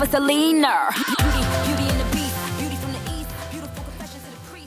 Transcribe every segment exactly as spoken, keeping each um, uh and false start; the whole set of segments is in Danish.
for Selena. Beauty, beauty and the beast, beauty from the east, beautiful confessions of the priest.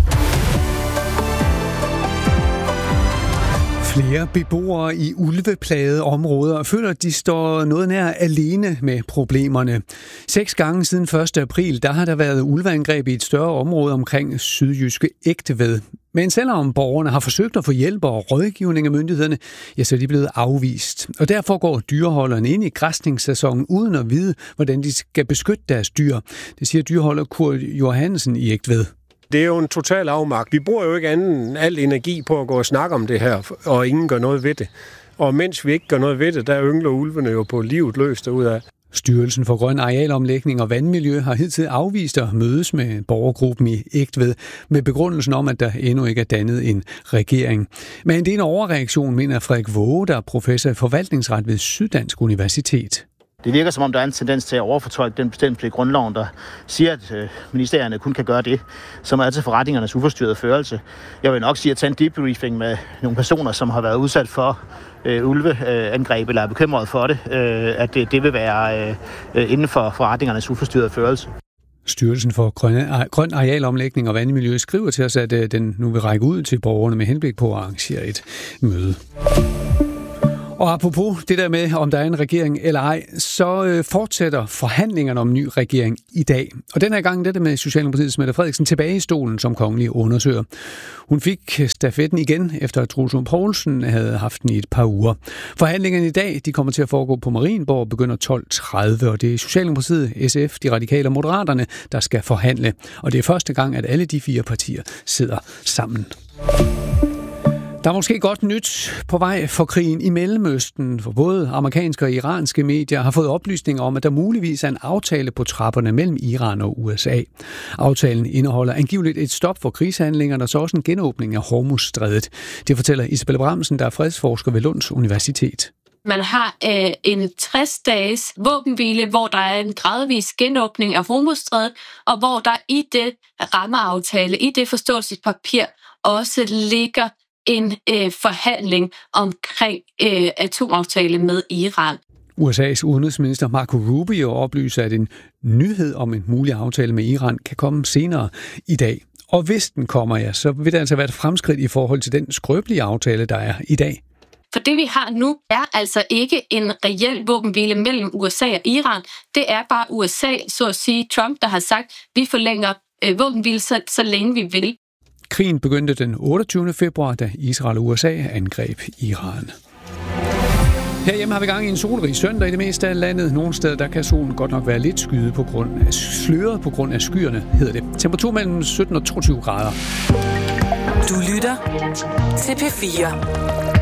Flere beboere i ulveplagede områder føler, at de står noget nær alene med problemerne. Seks gange siden første april, der har der været ulveangreb i et større område omkring sydjyske Egtved. Men selvom borgerne har forsøgt at få hjælp og rådgivning af myndighederne, ja, så er de blevet afvist. Og derfor går dyreholderne ind i græsningssæsonen uden at vide, hvordan de skal beskytte deres dyr. Det siger dyreholder Kurt Johansen i Egtved. Det er jo en total afmagt. Vi bruger jo ikke anden end al energi på at gå og snakke om det her, og ingen gør noget ved det. Og mens vi ikke gør noget ved det, der yngler ulvene jo på livet løs derudad. Styrelsen for Grøn Arealomlægning og Vandmiljø har hidtil afvist at mødes med borgergruppen i Egtved med begrundelsen om, at der endnu ikke er dannet en regering. Men det er en overreaktion, mener Frederik Våge, der er professor i forvaltningsret ved Syddansk Universitet. Det virker som om, der er en tendens til at overfortolke den bestemmelse i grundloven, der siger, at øh, ministerierne kun kan gøre det, som er til forretningernes uforstyrrede førelse. Jeg vil nok sige at tage en debriefing med nogle personer, som har været udsat for øh, ulveangreb eller er bekymret for det, øh, at det, det vil være øh, inden for forretningernes uforstyrrede førelse. Styrelsen for Grøn Arealomlægning og Vandmiljø skriver til os, at den nu vil række ud til borgerne med henblik på at arrangere et møde. Og apropos det der med, om der er en regering eller ej, så øh, fortsætter forhandlingerne om en ny regering i dag. Og den her gang det med Socialdemokratiets Mette Frederiksen tilbage i stolen som kongelig undersøger. Hun fik stafetten igen, efter at Troels Lund Poulsen havde haft den i et par uger. Forhandlingerne i dag de kommer til at foregå på Marienborg og begynder tolv tredive, og det er Socialdemokratiet, S F, De Radikale og Moderaterne, der skal forhandle. Og det er første gang, at alle de fire partier sidder sammen. Der er måske godt nyt på vej for krigen i Mellemøsten, for både amerikanske og iranske medier har fået oplysninger om, at der muligvis er en aftale på trapperne mellem Iran og U S A. Aftalen indeholder angiveligt et stop for krigshandlingerne og så også en genåbning af Hormuzstrædet. Det fortæller Isabella Bramsen, der er fredsforsker ved Lunds Universitet. Man har øh, en tres-dages våbenhvile, hvor der er en gradvis genåbning af Hormuzstrædet, og hvor der i det rammeaftale, i det forståelsespapir, også ligger en øh, forhandling omkring øh, atomaftale med Iran. U S A's udenrigsminister Marco Rubio oplyser, at en nyhed om en mulig aftale med Iran kan komme senere i dag. Og hvis den kommer, ja, så vil det altså være et fremskridt i forhold til den skrøbelige aftale, der er i dag. For det, vi har nu, er altså ikke en reel våbenhvile mellem U S A og Iran. Det er bare U S A, så at sige Trump, der har sagt, at vi forlænger øh, våbenhvile så, så længe vi vil. Krigen begyndte den otteogtyvende februar, da Israel og U S A angreb Iran. Herhjemme har vi gang i en solrig søndag i det meste af landet. Nogle steder der kan solen godt nok være lidt skyet på grund af sløret på grund af skyerne, hedder det. Temperatur mellem sytten og toogtyve grader. Du lytter til P fire.